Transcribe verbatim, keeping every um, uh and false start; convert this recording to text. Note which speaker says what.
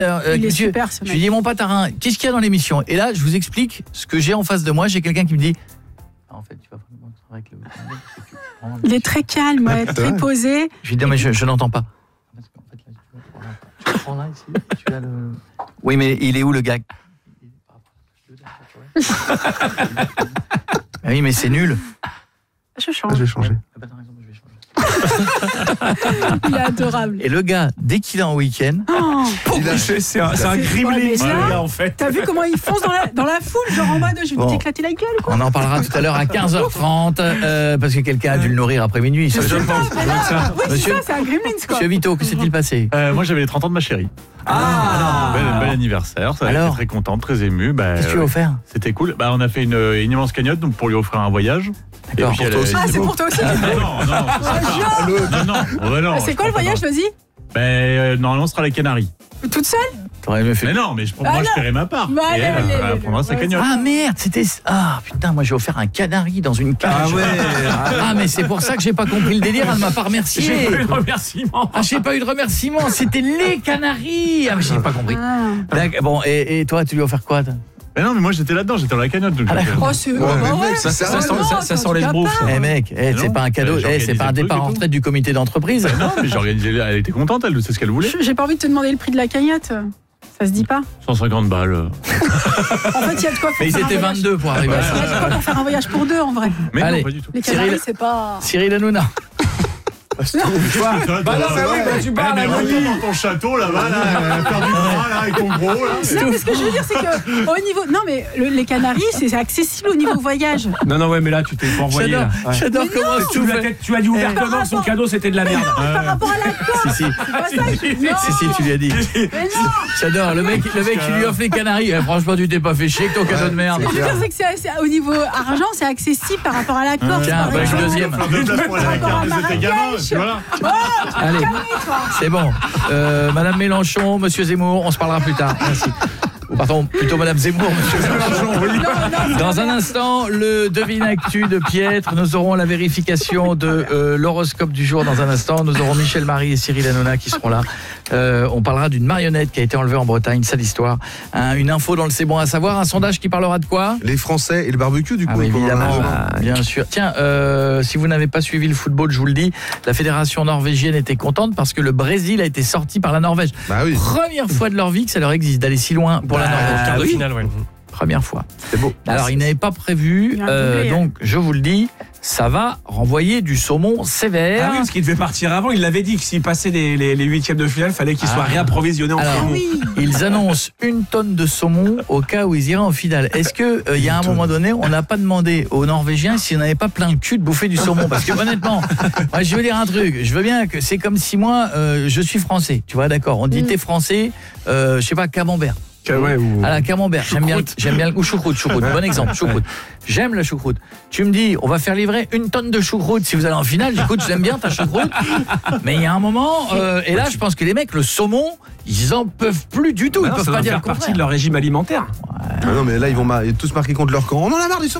Speaker 1: Euh,
Speaker 2: Il est
Speaker 1: monsieur,
Speaker 2: super, ce
Speaker 1: je
Speaker 2: mec.
Speaker 1: lui dis mon patarin, qu'est-ce qu'il y a dans l'émission? Et là, je vous explique ce que j'ai en face de moi. J'ai quelqu'un qui me dit, ah, en fait, tu vas vraiment travailler avec le.
Speaker 2: Il est très calme, ouais, très posé.
Speaker 1: Je lui dis, non, mais je, je n'entends pas. Parce qu'en fait, là, tu prends là, ici, tu as le. Oui, mais il est où le gars? Ah oui, mais c'est nul.
Speaker 2: Je change.
Speaker 3: Je vais changer.
Speaker 2: Il est adorable.
Speaker 1: Et le gars, dès qu'il est en week-end,
Speaker 2: Oh,
Speaker 3: Il a-
Speaker 4: C'est c'est un, c'est un
Speaker 2: C'est-
Speaker 4: gremlin,
Speaker 2: ouais, mais
Speaker 4: ce
Speaker 2: là-
Speaker 4: gars, en fait.
Speaker 2: t'as vu comment il fonce dans la, dans la foule, genre en mode je vais
Speaker 1: Bon.
Speaker 2: t'éclater la gueule ou quoi?
Speaker 1: on en parlera tout à l'heure à quinze heures trente, euh, parce que quelqu'un a dû le nourrir après minuit.
Speaker 2: Je sais pas, mais là,
Speaker 4: ça.
Speaker 2: oui, c'est
Speaker 1: Monsieur-
Speaker 2: ça, c'est un gremlins quoi.
Speaker 1: Monsieur Vito, que s'est-il passé?
Speaker 4: Euh, moi, j'avais les trente ans de ma chérie.
Speaker 1: Ah,
Speaker 4: Bel, bel anniversaire, ça a
Speaker 1: Alors
Speaker 4: été très contente, très émue. Bah,
Speaker 1: qu'est-ce que tu lui as
Speaker 4: euh,
Speaker 1: offert?
Speaker 4: C'était cool. Bah, on a fait une, une immense cagnotte donc pour lui offrir un voyage.
Speaker 1: D'accord.
Speaker 4: Et puis, elle
Speaker 3: Pour toi
Speaker 4: a-
Speaker 2: Ah, c'est pour toi aussi.
Speaker 4: Ah, non, non, non, non, non, ouais, non,
Speaker 2: C'est
Speaker 4: je
Speaker 2: quoi le
Speaker 4: prends pas
Speaker 2: voyage,
Speaker 4: dans-
Speaker 2: vas-y?
Speaker 4: Ben, euh, normalement, ce sera les Canaries.
Speaker 2: Toute seule?
Speaker 1: T'aurais mieux fait.
Speaker 4: Mais non, mais je,
Speaker 2: Ah,
Speaker 4: moi, je
Speaker 2: non.
Speaker 4: paierai ma part.
Speaker 2: Bah,
Speaker 4: et elle,
Speaker 2: allez, allez,
Speaker 4: elle
Speaker 2: allez,
Speaker 4: prendra sa
Speaker 2: ouais,
Speaker 4: cagnotte.
Speaker 1: Ah merde, c'était. Ah putain, moi j'ai offert un canari dans une cage.
Speaker 3: Ah ouais.
Speaker 1: Ah, mais c'est pour ça que j'ai pas compris le délire, elle m'a pas remercié.
Speaker 4: J'ai pas eu de remerciement.
Speaker 1: Ah, j'ai pas eu de remerciement, c'était les canaris. Ah, mais j'ai pas compris.
Speaker 2: Ah.
Speaker 1: D'accord, bon, et, et toi, tu lui as offert quoi toi?
Speaker 4: Mais non, mais moi, j'étais là-dedans, j'étais dans la cagnotte. Donc,
Speaker 1: Ah,
Speaker 4: euh,
Speaker 1: d'accord.
Speaker 2: Oh, c'est.
Speaker 3: Ouais,
Speaker 2: bah
Speaker 3: mais
Speaker 2: ouais,
Speaker 3: mec, ça, ça,
Speaker 2: oh,
Speaker 3: ça sent-
Speaker 2: non,
Speaker 3: ça- ça
Speaker 2: attends,
Speaker 3: sent les
Speaker 2: tu
Speaker 3: schtroumpfs,
Speaker 2: vas pas.
Speaker 1: Eh mec, eh, c'est
Speaker 4: Non,
Speaker 1: pas un cadeau,
Speaker 4: j'ai
Speaker 1: eh, c'est pas un
Speaker 4: organisé le
Speaker 1: départ
Speaker 4: truc
Speaker 1: en
Speaker 4: et tout.
Speaker 1: retraite du comité d'entreprise.
Speaker 4: Ben non, mais j'ai organisé, elle était contente, elle sait ce qu'elle voulait.
Speaker 2: J'ai pas envie de te demander le prix de la cagnotte. Ça se dit pas.
Speaker 4: cent cinquante balles.
Speaker 2: En fait, il y a de quoi pour
Speaker 1: Mais ils
Speaker 2: faire un
Speaker 1: étaient
Speaker 2: voyage.
Speaker 1: vingt-deux pour arriver à
Speaker 2: Il y
Speaker 1: ça.
Speaker 2: a de quoi pour faire un voyage pour deux en vrai.
Speaker 4: Mais
Speaker 1: Allez.
Speaker 4: non, pas du tout.
Speaker 2: Les
Speaker 1: Cyril-
Speaker 2: Canaries, c'est pas.
Speaker 1: Cyril Hanouna.
Speaker 4: Toi,
Speaker 3: Bah non, mais oui,
Speaker 4: ouais.
Speaker 3: quand tu parles
Speaker 4: Eh,
Speaker 3: à
Speaker 4: mais
Speaker 3: lui.
Speaker 4: rentre dans ton château là-bas, là, euh, faire du bras là, avec ton gros là.
Speaker 2: Non, mais ce que je veux dire, c'est que au niveau. Non, mais le- les Canaries, c'est accessible au niveau voyage.
Speaker 5: Non, non, ouais, mais là, tu t'es pas envoyé.
Speaker 1: J'adore,
Speaker 5: Là. Ouais.
Speaker 1: j'adore comment
Speaker 5: Tu,
Speaker 1: tout
Speaker 5: l'as
Speaker 1: fait.
Speaker 5: peut-être- tu as dit ouvertement que son cadeau c'était de la merde.
Speaker 2: Par rapport à la quoi?
Speaker 1: Si, si,
Speaker 2: C'est pas ça, je- non.
Speaker 1: si, si, tu lui as dit.
Speaker 2: Mais non.
Speaker 1: J'adore, le mec, le mec qui lui offre les canaris. Eh, franchement, tu t'es pas fait chier avec ton cadeau de merde.
Speaker 2: Ce que je veux dire, c'est que c'est- c'est- au niveau argent, c'est accessible par rapport à la Corse.
Speaker 1: Tiens,
Speaker 2: par
Speaker 1: bah,
Speaker 2: exemple.
Speaker 1: le deuxième.
Speaker 4: Faire deux places pour aller à la carte de c'était gamin, tu vois.
Speaker 1: Allez, c'est bon. Euh, Madame Mélenchon, Monsieur Zemmour, on se parlera plus tard. Merci. Ou pardon, plutôt Madame Zemmour, Monsieur Mélenchon. Dans un instant, le devine actu de Pietre. Nous aurons la vérification de euh, l'horoscope du jour dans un instant. Nous aurons Michel Marie et Cyril Hanouna qui seront là. Euh, on parlera d'une marionnette qui a été enlevée en Bretagne, sale histoire. Un- une info dans le C'est bon à savoir, un sondage qui parlera de quoi?
Speaker 3: Les Français et le barbecue, du coup.
Speaker 1: Ah oui,
Speaker 3: pendant
Speaker 1: évidemment,
Speaker 3: la-
Speaker 1: bah, bien sûr. Tiens, euh, si vous n'avez pas suivi le football, je vous le dis, la fédération norvégienne était contente parce que le Brésil a été sorti par la Norvège.
Speaker 3: Bah oui,
Speaker 1: Première fois de leur vie que ça leur existe d'aller si loin pour la Norvège.
Speaker 5: Quart de
Speaker 1: Oui,
Speaker 5: finale, ouais.
Speaker 1: première fois.
Speaker 3: c'est beau.
Speaker 1: Alors, ils n'avaient pas prévu,
Speaker 2: Il y a un
Speaker 1: euh,
Speaker 2: doublé, hein.
Speaker 1: donc je vous le dis, ça va renvoyer du saumon sévère.
Speaker 5: Ah oui, parce qu'il devait partir avant. Il l'avait dit que s'il passait les, les, les huitièmes de finale, fallait qu'il soit
Speaker 1: Ah.
Speaker 5: réapprovisionné en
Speaker 1: Alors,
Speaker 5: saumon.
Speaker 2: Oui.
Speaker 1: Ils annoncent une tonne de saumon au cas où ils iraient en finale. Est-ce que euh, il y a un moment donné, on n'a pas demandé aux Norvégiens s'ils n'avaient pas plein le cul de bouffer du saumon? Parce que honnêtement, moi, je veux dire un truc. Je veux bien que c'est comme si moi, euh, je suis français. Tu vois, d'accord. On dit
Speaker 2: Mm.
Speaker 1: t'es français. Euh, je sais pas, camembert.
Speaker 5: Ouais, ou...
Speaker 1: À la camembert, j'aime bien, j'aime bien le ou choucroute, choucroute, bon exemple, choucroute. J'aime la choucroute. Tu me dis, on va faire livrer une tonne de choucroute si vous allez en finale. J'écoute, j'aime bien ta choucroute. Mais il y a un moment, euh, et là, je pense que les mecs, le saumon, ils en peuvent plus du tout.
Speaker 5: Bah
Speaker 1: Ils
Speaker 5: non,
Speaker 1: peuvent
Speaker 5: ça
Speaker 1: pas
Speaker 5: doit
Speaker 1: dire
Speaker 5: faire
Speaker 1: le contraire.
Speaker 5: partie de leur régime alimentaire.
Speaker 3: Ah non, mais là, ils vont mar- tous marquer contre leur camp. On en a marre du